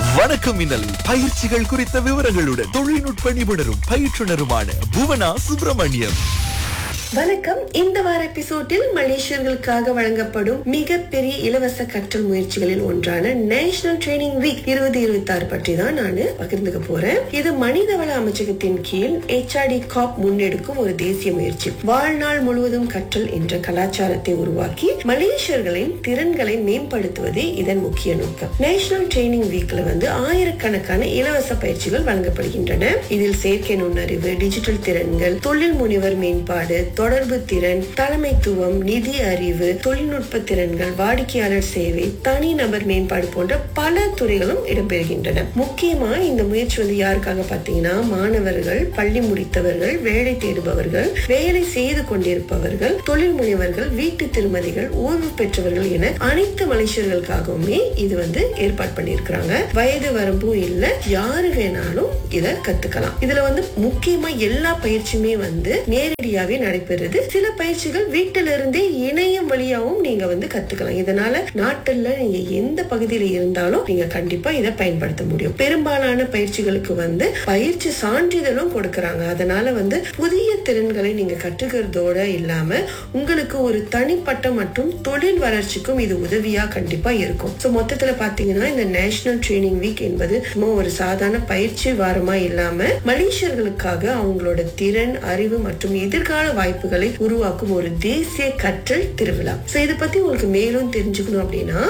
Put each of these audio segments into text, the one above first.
வணக்கம் மின்னல் பயிற்சிகள் குறித்த விவரங்களுடன் தொழில்நுட்ப நிபுணரும் பயிற்றுனருமான புவனா சுப்பிரமணியம். வணக்கம். இந்த வார எபிசோடில் மலேசியர்களுக்காக வழங்கப்படும் மிகப்பெரிய இலவச கற்றல் முயற்சிகளில் ஒன்றான நேஷனல் ட்ரெய்னிங் வீக் 2026 பற்றி தான் நான் பகிர்ந்துக்க போறேன். இது மனிதவள அமைச்சகத்தின் கீழ் HRD காப் முன்னெடுக்கும் ஒரு தேசிய முயற்சி. வாழ்நாள் முழுவதும் கற்றல் என்ற கலாச்சாரத்தை உருவாக்கி மலேசியர்களின் திறன்களை மேம்படுத்துவதே இதன் முக்கிய நோக்கம். நேஷனல் ட்ரெய்னிங் வீக்ல ஆயிரக்கணக்கான இலவச பயிற்சிகள் வழங்கப்படுகின்றன. இதில் செயற்கை நுண்ணறிவு, டிஜிட்டல் திறன்கள், தொழில் முனைவர் மேம்பாடு, தொடர்பு திறன், தலைமைத்துவம், நிதி அறிவு, தொழில்நுட்ப திறன்கள், வாடிக்கையாளர் சேவை, தனிநபர் மேம்பாடு போன்ற பல துறைகளும் இடம்பெறுகின்றன. முக்கியமா இந்த முயற்சி யாருக்காக பாத்தீங்கன்னா, மாணவர்கள், பள்ளி முடித்தவர்கள், வேலை தேடுபவர்கள், வேலை செய்து கொண்டிருப்பவர்கள், தொழில் முனைவர்கள், வீட்டு திருமதிகள், ஓய்வு பெற்றவர்கள் என அனைத்து மலேசியர்களுக்காகவுமே இது ஏற்பாடு பண்ணிருக்கிறாங்க. வயது வரம்பும் இல்ல, யாரு வேணாலும் இத கத்துக்கலாம். இதுல முக்கியமா எல்லா பயிற்சியுமே நேரடியாவே நடைபெறுது. சில பயிற்சிகள் வீட்டிலிருந்தே இணையம் வழியாவும் நீங்க கத்துக்கலாம். இதனால நாட்டுல நீங்க எந்த பகுதியில இருந்தாலும் நீங்க கண்டிப்பா இதை பயன்படுத்த முடியும். பெரும்பாலான பயிற்சிகளுக்கு பயிற்சி சான்றிதழும் கொடுக்கறாங்க. அதனால புதிய திறன்களை நீங்க கற்றுக்கிறதோட இல்லாம உங்களுக்கு ஒரு தனிப்பட்ட மற்றும் தொழில் வளர்ச்சிக்கும் இது உதவியா கண்டிப்பா இருக்கும். மொத்தத்துல பாத்தீங்கன்னா இந்த நேஷனல் ட்ரெய்னிங் வீக் என்பது சும்மா ஒரு சாதாரண பயிற்சி வாரமா இல்லாம மலேசியர்களுக்காக அவங்களோட திறன், அறிவு மற்றும் எதிர்கால வாய்ப்புகளை உருவாக்கும் ஒரு தேசிய கற்றல் திருவிழா. இதை பத்தி உங்களுக்கு மேலும் தெரிஞ்சுக்கணும் அப்படின்னா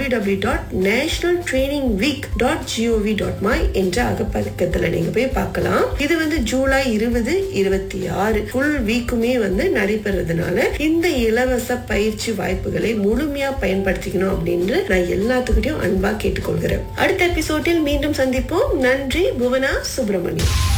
www.nationaltrainingweek.gov.my என்ற அகப்பக்கத்துல நீங்க போய் பார்க்கலாம். இது ஜூலை 2026 ஃபுல் வீக்குமே நடைபெறதுனால இந்த இலவச பயிற்சி வாய்ப்புகளை முழுமையா பயன்படுத்திக்கணும் அப்படின்னு நான் எல்லாத்துக்கிட்டையும் அன்பா கேட்டுக்கொள்கிறேன். அடுத்த எபிசோடில் மீண்டும் சந்திப்போம். நன்றி. புவனா சுப்பிரமணியம்.